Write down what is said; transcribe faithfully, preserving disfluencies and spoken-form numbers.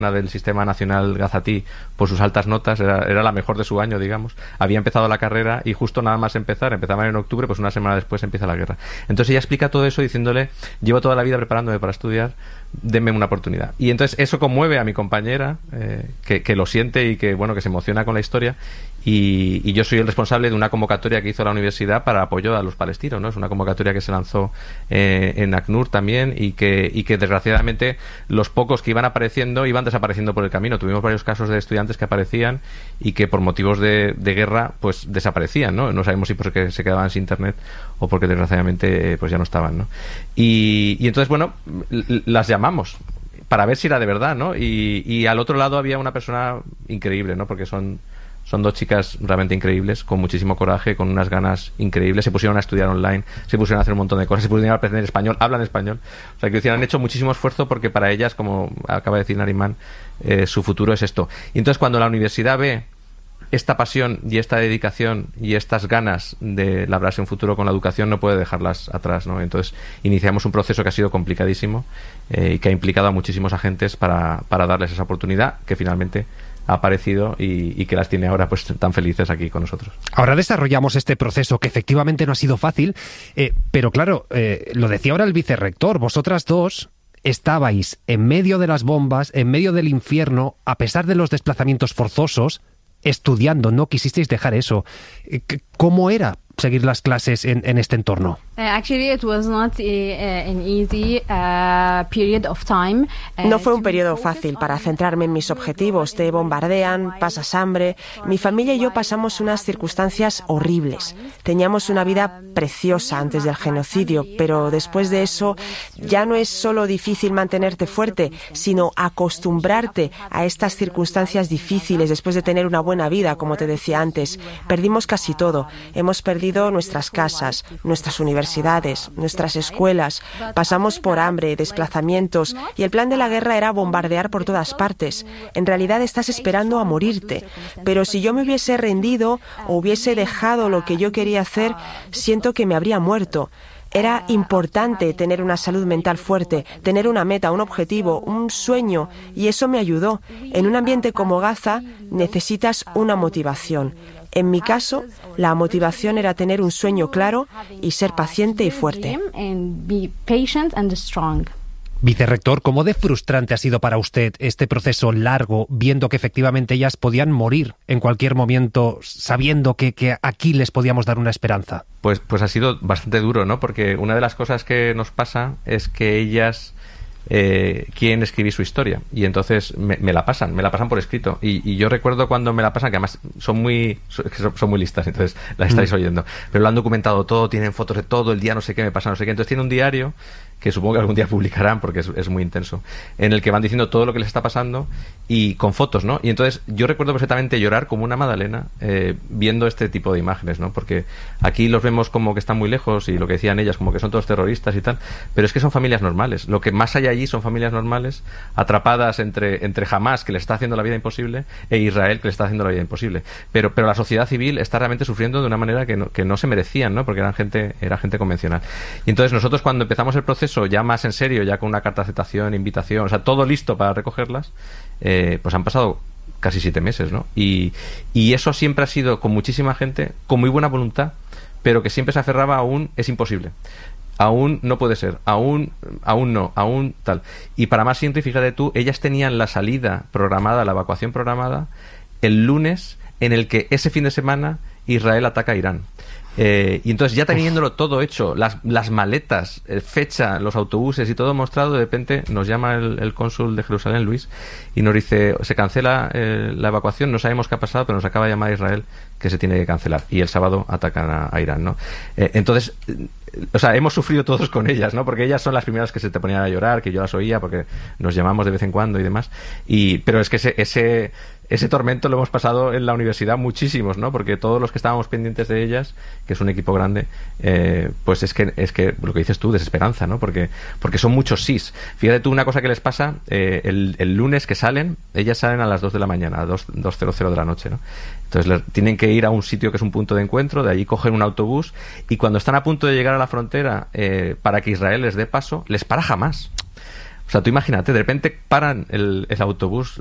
del Sistema Nacional Gazatí por sus altas notas, era, era la mejor de su año, digamos. Había empezado la carrera y justo nada más empezar, empezaban en octubre, pues una semana después empieza la guerra. Entonces ella explica todo eso diciéndole, llevo toda la vida preparándome para estudiar, denme una oportunidad. Y entonces eso conmueve a mi compañera, eh, que, que lo siente y que, bueno, que se emociona con la historia. Y, y yo soy el responsable de una convocatoria que hizo la universidad para apoyo a los palestinos, ¿no? Es una convocatoria que se lanzó eh, en ACNUR también y que, y que desgraciadamente los pocos que iban apareciendo iban desapareciendo por el camino. Tuvimos varios casos de estudiantes que aparecían y que por motivos de, de guerra pues desaparecían, ¿no? No sabemos si porque se quedaban sin internet o porque desgraciadamente pues ya no estaban, ¿no? Y, y entonces, bueno, las llamamos para ver si era de verdad, ¿no? Y, y al otro lado había una persona increíble, ¿no? Porque son Son dos chicas realmente increíbles, con muchísimo coraje, con unas ganas increíbles. Se pusieron a estudiar online, se pusieron a hacer un montón de cosas, se pusieron a aprender español, hablan español. O sea, que decir, han hecho muchísimo esfuerzo porque para ellas, como acaba de decir Narimán, eh, su futuro es esto. Y entonces cuando la universidad ve esta pasión y esta dedicación y estas ganas de labrarse un futuro con la educación, no puede dejarlas atrás, ¿no? Entonces iniciamos un proceso que ha sido complicadísimo eh, y que ha implicado a muchísimos agentes para, para darles esa oportunidad que finalmente ha aparecido y, y que las tiene ahora pues tan felices aquí con nosotros. Ahora desarrollamos este proceso que efectivamente no ha sido fácil, eh, pero claro, eh, lo decía ahora el vicerrector, vosotras dos estabais en medio de las bombas, en medio del infierno, a pesar de los desplazamientos forzosos, estudiando, no quisisteis dejar eso. ¿Cómo era seguir las clases en, en este entorno? No fue un periodo fácil para centrarme en mis objetivos. Te bombardean, pasas hambre. Mi familia y yo pasamos unas circunstancias horribles. Teníamos una vida preciosa antes del genocidio, pero después de eso ya no es solo difícil mantenerte fuerte, sino acostumbrarte a estas circunstancias difíciles después de tener una buena vida, como te decía antes. Perdimos casi todo. Hemos perdido nuestras casas, nuestras universidades, nuestras escuelas. Pasamos por hambre, desplazamientos, y el plan de la guerra era bombardear por todas partes. En realidad estás esperando a morirte. Pero si yo me hubiese rendido o hubiese dejado lo que yo quería hacer, siento que me habría muerto. Era importante tener una salud mental fuerte, tener una meta, un objetivo, un sueño, y eso me ayudó. En un ambiente como Gaza necesitas una motivación. En mi caso, la motivación era tener un sueño claro y ser paciente y fuerte. Vicerrector, ¿cómo de frustrante ha sido para usted este proceso largo, viendo que efectivamente ellas podían morir en cualquier momento, sabiendo que, que aquí les podíamos dar una esperanza? Pues, pues ha sido bastante duro, ¿no? Porque una de las cosas que nos pasa es que ellas eh, quieren escribir su historia y entonces me, me la pasan, me la pasan por escrito. Y, y yo recuerdo cuando me la pasan, que además son muy son, son muy listas, entonces las estáis oyendo, pero lo han documentado todo, tienen fotos de todo el día, no sé qué me pasa, no sé qué. Entonces tiene un diario que supongo que algún día publicarán porque es, es muy intenso, en el que van diciendo todo lo que les está pasando y con fotos, ¿no? Y entonces yo recuerdo perfectamente llorar como una magdalena eh, viendo este tipo de imágenes, ¿no? Porque aquí los vemos como que están muy lejos y lo que decían ellas, como que son todos terroristas y tal, pero es que son familias normales. Lo que más hay allí son familias normales atrapadas entre, entre Hamas, que les está haciendo la vida imposible, e Israel, que les está haciendo la vida imposible. Pero, pero la sociedad civil está realmente sufriendo de una manera que no, que no se merecían, ¿no? Porque eran gente, era gente convencional. Y entonces nosotros cuando empezamos el proceso ya más en serio, ya con una carta de aceptación, invitación, o sea, todo listo para recogerlas, eh, pues han pasado casi siete meses, ¿no? Y, y eso siempre ha sido con muchísima gente, con muy buena voluntad, pero que siempre se aferraba a un es imposible. Aún no puede ser, aún, aún no, aún tal. Y para más siempre, fíjate tú, ellas tenían la salida programada, la evacuación programada, el lunes en el que ese fin de semana Israel ataca a Irán. Eh, y entonces ya teniéndolo todo hecho, las, las maletas, eh, fecha, los autobuses y todo mostrado, de repente nos llama el, el cónsul de Jerusalén, Luis, y nos dice, se cancela eh, la evacuación, no sabemos qué ha pasado, pero nos acaba de llamar Israel que se tiene que cancelar, y el sábado atacan a, a Irán, ¿no? Eh, entonces, eh, o sea, hemos sufrido todos con ellas, ¿no? Porque ellas son las primeras que se te ponían a llorar, que yo las oía porque nos llamamos de vez en cuando y demás, y pero es que ese, ese ese tormento lo hemos pasado en la universidad muchísimos, ¿no? Porque todos los que estábamos pendientes de ellas, que es un equipo grande, eh, pues es que es que lo que dices tú, desesperanza, ¿no? Porque porque son muchos sís. Fíjate tú una cosa que les pasa, eh, el, el lunes que salen, ellas salen a las dos de la mañana, a dos de la noche, ¿no? Entonces les, tienen que ir a un sitio que es un punto de encuentro, de allí cogen un autobús y cuando están a punto de llegar a la frontera eh, para que Israel les dé paso, les para Hamas. O O sea, tú imagínate, de repente paran el, el autobús